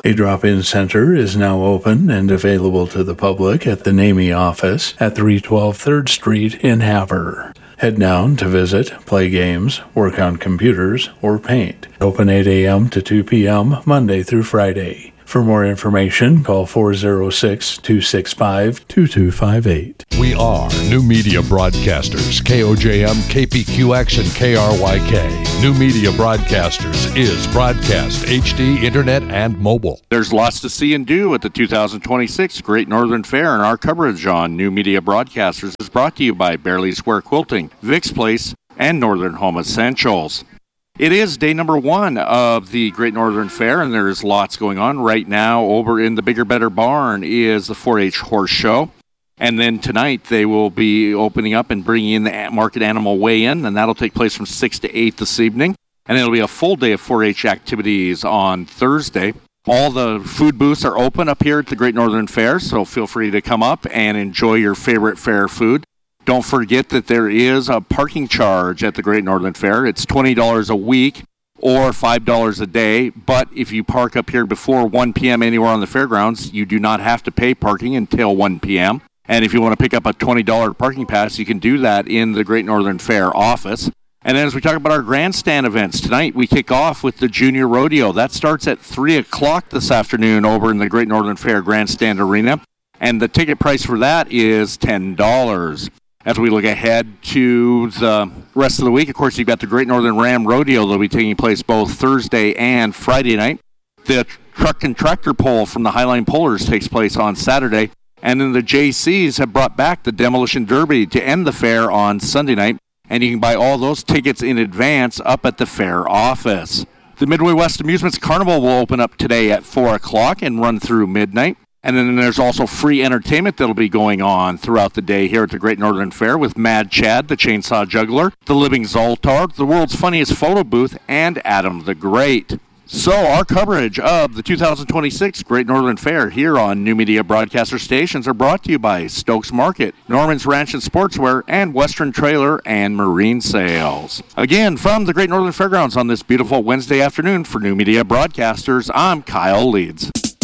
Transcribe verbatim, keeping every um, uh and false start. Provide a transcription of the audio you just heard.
A drop-in center is now open and available to the public at the N A M I office at three twelve third Street in Havre. Head down to visit, play games, work on computers, or paint. Open eight a.m. to two p.m. Monday through Friday. For more information, call four oh six, two six five, two two five eight. We are New Media Broadcasters, K O J M, K P Q X, and K R Y K. New Media Broadcasters is broadcast, H D, internet, and mobile. There's lots to see and do at the two thousand twenty-six Great Northern Fair, and our coverage on New Media Broadcasters is brought to you by Bearly Square Quilting, Vic's Place, and Northern Home Essentials. It is day number one of the Great Northern Fair, and there's lots going on. Right now, over in the Bigger Better Barn is the four H Horse Show. And then tonight, they will be opening up and bringing in the market animal weigh-in, and that'll take place from six to eight this evening. And it'll be a full day of four H activities on Thursday. All the food booths are open up here at the Great Northern Fair, so feel free to come up and enjoy your favorite fair food. Don't forget that there is a parking charge at the Great Northern Fair. It's twenty dollars a week or five dollars a day. But if you park up here before one p.m. anywhere on the fairgrounds, you do not have to pay parking until one p.m. And if you want to pick up a twenty dollars parking pass, you can do that in the Great Northern Fair office. And then as we talk about our grandstand events, tonight we kick off with the Junior Rodeo. That starts at three o'clock this afternoon over in the Great Northern Fair Grandstand Arena. And the ticket price for that is ten dollars. As we look ahead to the rest of the week, of course, you've got the Great Northern Ram Rodeo that will be taking place both Thursday and Friday night. The truck and tractor pull from the Highline Pullers takes place on Saturday. And then the J Cs have brought back the Demolition Derby to end the fair on Sunday night. And you can buy all those tickets in advance up at the fair office. The Midway West Amusements Carnival will open up today at four o'clock and run through midnight. And then there's also free entertainment that'll be going on throughout the day here at the Great Northern Fair with Mad Chad, the Chainsaw Juggler, the Living Zoltar, the World's Funniest Photo Booth, and Adam the Great. So our coverage of the two thousand twenty-six Great Northern Fair here on New Media Broadcaster Stations are brought to you by Stokes Market, Norman's Ranch and Sportswear, and Western Trailer and Marine Sales. Again, from the Great Northern Fairgrounds on this beautiful Wednesday afternoon for New Media Broadcasters, I'm Kyle Leeds.